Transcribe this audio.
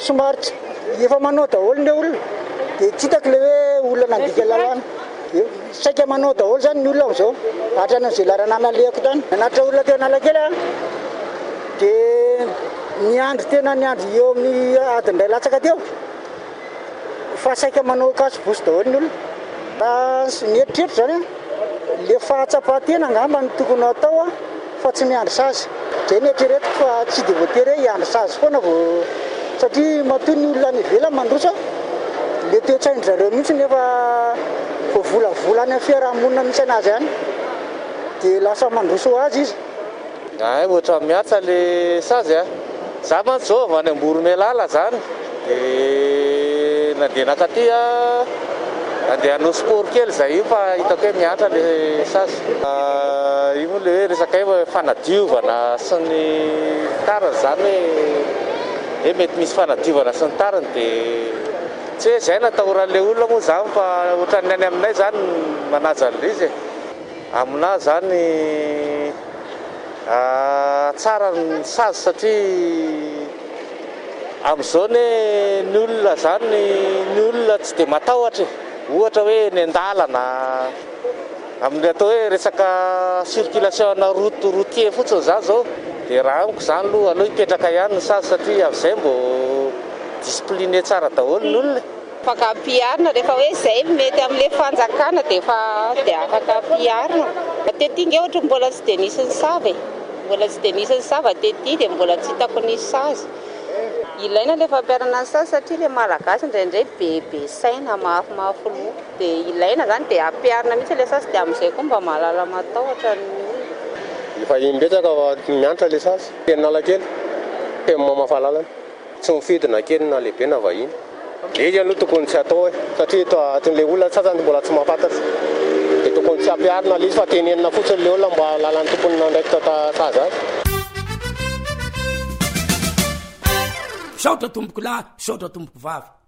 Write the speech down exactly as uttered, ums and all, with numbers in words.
somary efa manao daholo ny olona dia tsy hitako le hoe olona nandika lalàna saika manao daholo zany ny olona am'izao hatrany an'izay laranana alehako tany nanatra olona teo Analakely a dia niandry tena niandry eo amin'ny adiny iray latsaka teo fa saika manao kasobosy daholo ny olona ny eritreritro zany a le fahatsapatena angamba ny tokony atao a fa tsy miandry sazy zay ny eritreretiko fa tsy dia voatery hoe hiandry sazy foana vao satria matoa ny olona any ivelany mandroso le toe-tsaindry zareo mihitsy nefa vao volavolany amin'ny fiarahamonina misy anazy ihany dia lasa mandroso azy izy. Ay ohatra miatsa le sazy a za mantsy zao avy any Amboromelala zany dia nandeha nakaty a andeha hanao sport kely zay io fa hitako hoe miatra le sazy io moa le hoe resaka hoe fanadiovana sy ny tariny zany hoe mety misy fanadiovana sy ny tariny dia tsy hoe zay natahoran'le olona moa zany fa ohatran'ny any aminay zany manaja an'le izy aminahy zany tsara ny sazy satria amin'izao ny olona zany ny olona tsy dia matahotra ohatra hoe ny andalana amin'ny atao hoe resaka circulation na route routier fotsiny zany zao dia raha amiko zany aloha aloha hipetraka ihany ny sazy satria amin'izay mbo discipliné tsara daholo ny olona. Afaka ampiharina rehefa hoe izay mety amin'ilay fanjakana dia efa dia afaka ampiharina. Tetinga ohatra mbola tsy dia nisy ny sava mbola tsy dia nisy ny sava tety dia mbola tsy hitako nisy sazy. Ilaina ilay fampiharana ny sazy satria ilay malagasy indraindray bebe saina mafimafy loha dia ilaina zany dia ampiharina mihitsy ilay sazy dia amin'izay koa mba mahalala matahotra ny olona. Efa imbetsaka mianatra ilay sazy teny Analakely teny mamafalalana tsy mifidy na kely na lehibe na vahiny. Izy aloha tokony tsy atao hoe satria ilay olona sasany mbola tsy mahafantatra dia tokony tsy ampiharina ilay izy fa tenenina fotsiny ilay olona mba hahalalany tompony nandraikitra sazy azy. Saotra tomboko lahy, saotra tomboko vavy.